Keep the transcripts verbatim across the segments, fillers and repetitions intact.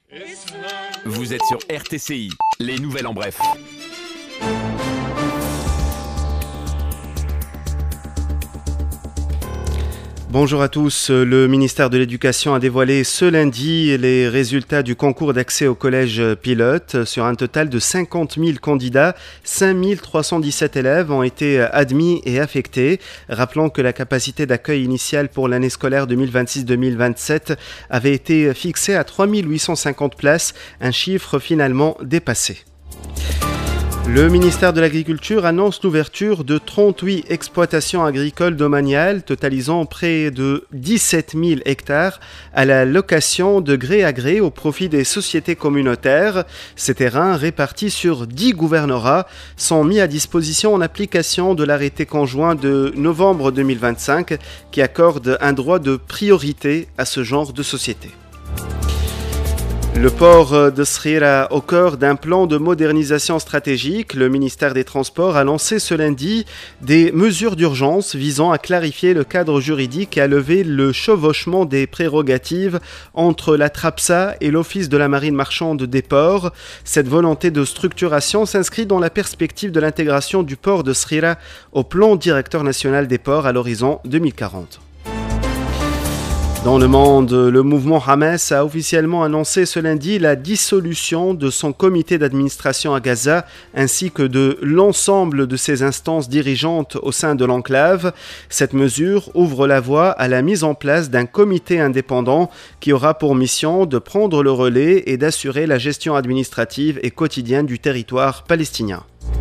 Vous êtes sur R T C I, les nouvelles en bref. Bonjour à tous. Le ministère de l'Éducation a dévoilé ce lundi les résultats du concours d'accès au collège pilote. Sur un total de cinquante mille candidats, cinq mille trois cent dix-sept élèves ont été admis et affectés. Rappelons que la capacité d'accueil initiale pour l'année scolaire deux mille vingt-six deux mille vingt-sept avait été fixée à trois mille huit cent cinquante places, un chiffre finalement dépassé. Le ministère de l'Agriculture annonce l'ouverture de trente-huit exploitations agricoles domaniales, totalisant près de dix-sept mille hectares, à la location de gré à gré au profit des sociétés communautaires. Ces terrains, répartis sur dix gouvernorats, sont mis à disposition en application de l'arrêté conjoint de novembre deux mille vingt-cinq qui accorde un droit de priorité à ce genre de société. Le port de Srira, au cœur d'un plan de modernisation stratégique, le ministère des Transports a lancé ce lundi des mesures d'urgence visant à clarifier le cadre juridique et à lever le chevauchement des prérogatives entre la TRAPSA et l'Office de la marine marchande des ports. Cette volonté de structuration s'inscrit dans la perspective de l'intégration du port de Srira au plan directeur national des ports à l'horizon deux mille quarante. Dans le monde, le mouvement Hamas a officiellement annoncé ce lundi la dissolution de son comité d'administration à Gaza ainsi que de l'ensemble de ses instances dirigeantes au sein de l'enclave. Cette mesure ouvre la voie à la mise en place d'un comité indépendant qui aura pour mission de prendre le relais et d'assurer la gestion administrative et quotidienne du territoire palestinien.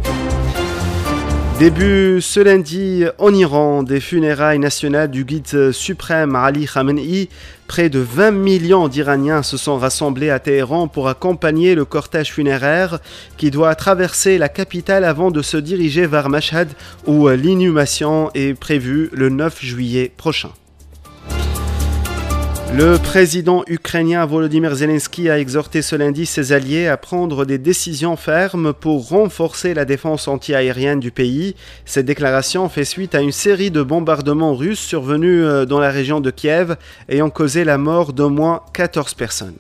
Début ce lundi en Iran des funérailles nationales du guide suprême Ali Khamenei. Près de vingt millions d'Iraniens se sont rassemblés à Téhéran pour accompagner le cortège funéraire qui doit traverser la capitale avant de se diriger vers Mashhad où l'inhumation est prévue le neuf juillet prochain. Le président ukrainien Volodymyr Zelensky a exhorté ce lundi ses alliés à prendre des décisions fermes pour renforcer la défense anti-aérienne du pays. Cette déclaration fait suite à une série de bombardements russes survenus dans la région de Kiev ayant causé la mort d'au moins quatorze personnes.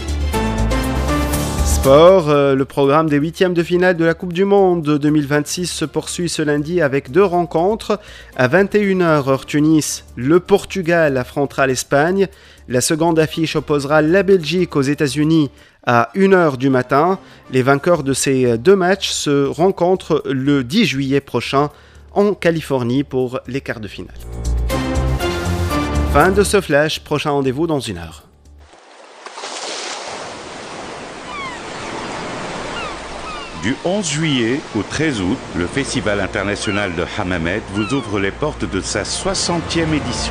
Sport, le programme des huitièmes de finale de la Coupe du Monde deux mille vingt-six se poursuit ce lundi avec deux rencontres. À vingt et une heures heure Tunis, le Portugal affrontera l'Espagne. La seconde affiche opposera la Belgique aux États-Unis à une heure du matin. Les vainqueurs de ces deux matchs se rencontrent le dix juillet prochain en Californie pour les quarts de finale. Fin de ce flash, prochain rendez-vous dans une heure. Du onze juillet au treize août, le Festival international de Hammamet vous ouvre les portes de sa soixantième édition.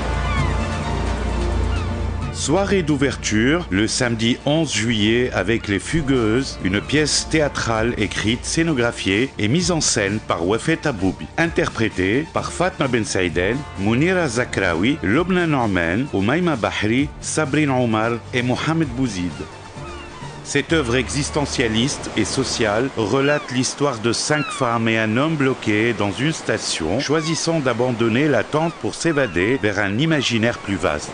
Soirée d'ouverture, le samedi onze juillet avec Les Fugueuses, une pièce théâtrale écrite, scénographiée et mise en scène par Wafet Aboubi. Interprétée par Fatma Ben Saïden, Mounira Zakraoui, Lobna Norman, Oumaima Bahri, Sabrine Omar et Mohamed Bouzid. Cette œuvre existentialiste et sociale relate l'histoire de cinq femmes et un homme bloqués dans une station, choisissant d'abandonner l'attente pour s'évader vers un imaginaire plus vaste.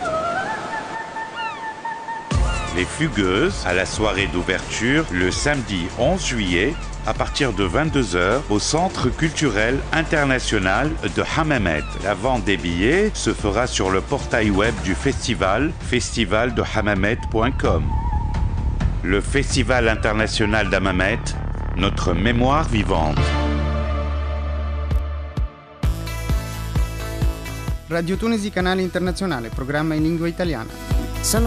Les Fugueuses, à la soirée d'ouverture, le samedi onze juillet, à partir de vingt-deux heures, au Centre culturel international de Hammamet. La vente des billets se fera sur le portail web du festival, festival de hammamet point com. Le Festival international d'Hammamet, notre mémoire vivante. Radio Tunisi, canale internazionale, programma in lingua italiana.